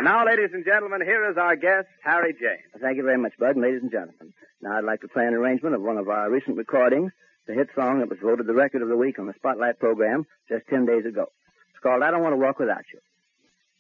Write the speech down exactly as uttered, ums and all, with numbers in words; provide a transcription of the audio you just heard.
And now, ladies and gentlemen, here is our guest, Harry James. Thank you very much, Bud, and ladies and gentlemen. Now I'd like to play an arrangement of one of our recent recordings, the hit song that was voted the record of the week on the Spotlight program just ten days ago. It's called I Don't Want to Walk Without You.